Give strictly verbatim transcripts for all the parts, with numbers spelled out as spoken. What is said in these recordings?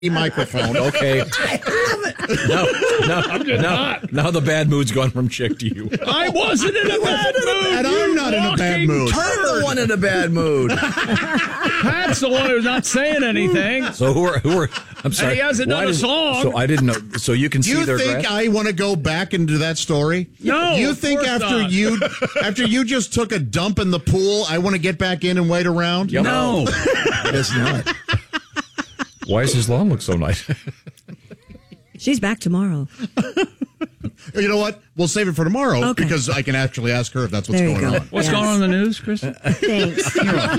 microphone. Okay. No, no, I'm just no. not. Now the bad mood's gone from Chick to you. I wasn't in a bad mood. And I'm not in a bad mood. I'm the one in a bad mood. Pat's the one who's not saying anything. So who are who are? I'm sorry. And he hasn't Why done a did- song. So I didn't know. So you can see You their think graph? I want to go back into that story? No, You of think course after not. you after you just took a dump in the pool, I want to get back in and wait around? Yep. No. It's not. Why does his lawn look so nice? She's back tomorrow. You know what? We'll save it for tomorrow Okay. because I can actually ask her if that's what's There you going go. on. What's Yes. going on in the news, Chris? Thanks.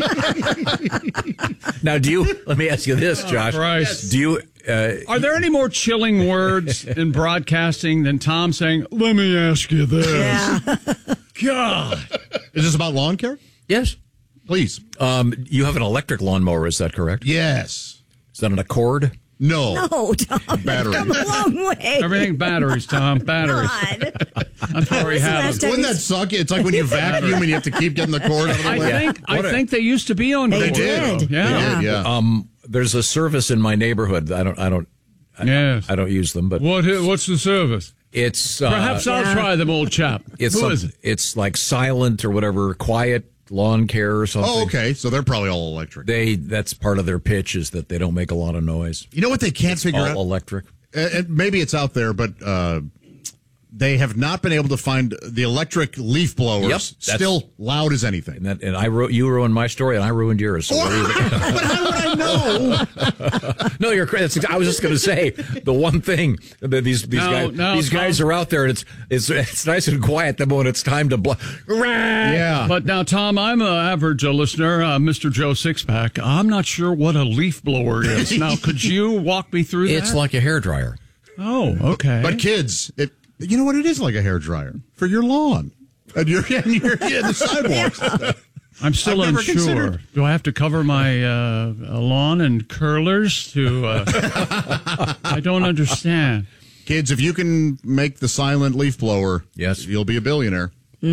Now, do you? Let me ask you this, Josh. Christ. Do you? Uh, Are there any more chilling words in broadcasting than Tom saying, "Let me ask you this"? Yeah. God. Is this about lawn care? yes. Please. Um, you have an electric lawnmower, is that correct? Yes. Is that an Accord? No. No, Tom. Battery. Come a long way. Everything batteries, Tom. Batteries. God. That's where we When's the have last them. time Wouldn't that suck? It's like when you vacuum and you have to keep getting the cord out of the I way. think I What a- think they used to be on. They board, did. though. Yeah. They did, yeah. Um, there's a service in my neighborhood. I don't. I don't. I, Yes. I don't use them, but What? What's the service? it's uh, Perhaps I'll Yeah. try them, old chap. it's Who some- is it? it's like Silent or whatever, quiet lawn care or something. Oh, okay. So they're probably all electric. They that's part of their pitch is that they don't make a lot of noise. You know what they can't figure All out? electric. Uh, and maybe it's out there, but uh, they have not been able to find the electric leaf blowers Yep, that's- still loud as anything. And that and I wrote you ruined my story and I ruined yours. So what do you think? But how would I know? No, you're correct. I was just going to say the one thing that these these No, guys no, these guys Tom. are out there and it's it's it's nice and quiet. The moment it's time to blow. Yeah. But now, Tom, I'm an average uh, listener, uh, Mister Joe Sixpack. I'm not sure what a leaf blower is. Now, could you walk me through that? It's like a hairdryer. Oh, okay. But kids, it you know what? It is like a hairdryer for your lawn and your and your yeah, the sidewalks. I'm still I've never unsure. considered- Do I have to cover my uh, lawn and curlers to? Uh, I don't understand. Kids, if you can make the silent leaf blower, Yes. you'll be a billionaire.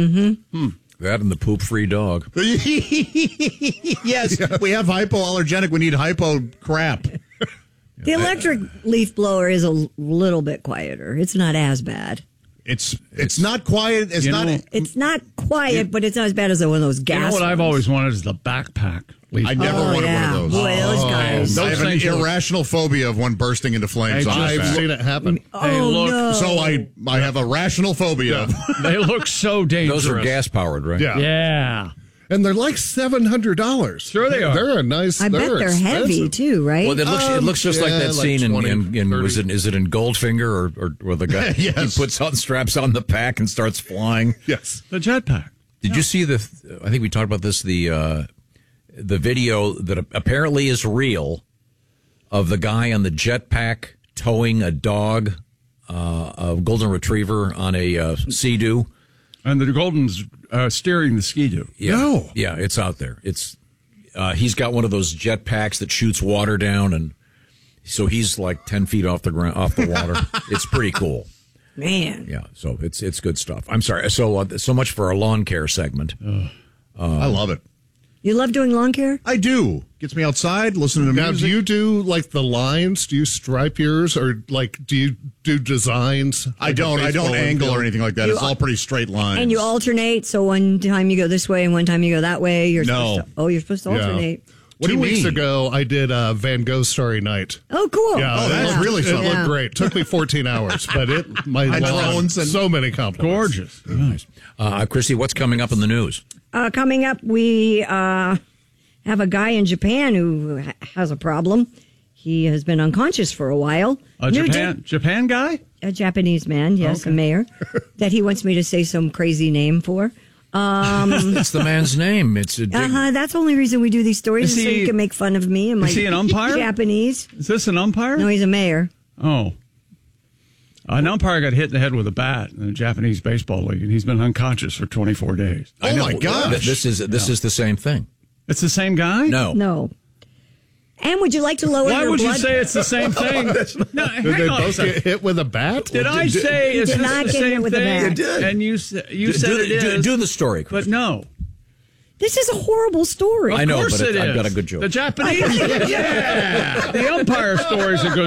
That and the poop-free dog. Yes, we have hypoallergenic. We need hypo crap. The electric leaf blower is a l- little bit quieter. It's not as bad. It's it's not quiet. It's You not. know- It's not quiet, but it's not as bad as one of those gas. You know what I've ones. always wanted is the backpack. leaf I never Oh, wanted yeah. one of those. Boy, those Oh, guys. those I have an things look- irrational phobia of one bursting into flames. Hey, on my I've back. seen it happen. They Oh, look no. So I I have a rational phobia. they look so dangerous. Those are gas-powered, right? Yeah. Yeah. And they're like seven hundred dollars. Sure they are. They're a nice. I bet they're they're heavy expensive. too, right? Well, it looks it Um, looks just like yeah, that like scene in, twenty, in, in was thirty. it is it in Goldfinger or or where the guy Yes. he puts on straps on the pack and starts flying. Yes. The jetpack. Did you see the? I think we talked about this. The uh, the video that apparently is real of the guy on the jetpack towing a dog, uh, a golden retriever on a uh, Sea-Doo. And the Golden's uh, steering the Ski-Doo. Yeah. No. Yeah, it's out there. It's uh, he's got one of those jetpacks that shoots water down, and so he's like ten feet off the ground, off the water. It's pretty cool. Man. Yeah, so it's it's good stuff. I'm sorry. So uh, so much for our lawn care segment. I love it. You love doing lawn care? I do. Gets me outside, listening to Now, music. do you do like the lines? Do you stripe yours, or like do you do designs? I Like a don't. I don't baseball angle infield? or anything like that. You- It's all pretty straight lines. And you alternate, so one time you go this way and one time you go that way. You're No. supposed to, oh, you're supposed to Yeah. alternate. What do Two you weeks mean? ago, I did uh, Van Gogh Starry Night. Oh, cool. Yeah, Oh, it that's looked- really It something. looked Yeah. great. Took me fourteen hours, but it my And lawn, drones and- so many compliments. Gorgeous. Nice. Uh, Chrissy, what's coming up in the news? Uh, coming up, we uh, have a guy in Japan who ha- has a problem. He has been unconscious for a while. A New Japan di- Japan guy? a Japanese man, yes, Okay. a mayor, that he wants me to say some crazy name for. Um, It's the man's name. It's a dig- uh-huh, that's the only reason we do these stories, Is is so he- you can make fun of me and my is he an umpire? Japanese. Is this an umpire? No, he's a mayor. Oh. An umpire got hit in the head with a bat in the Japanese baseball league, and he's been unconscious for twenty-four days. Oh, my gosh. Th- This is this is the same thing. It's the same guy? No, No. And would you like to lower Why your would you blood? say it's the same thing? No, hang Did they on a both second. get hit with a bat? Did I say He is did this not the get hit same with a thing? bat. You did. And you, s- you do, said do, it do, is. do the story, Chris. But no. This is a horrible story. I know, Of course but it it, I've is. got a good joke. The Japanese, yeah. The umpire story is a good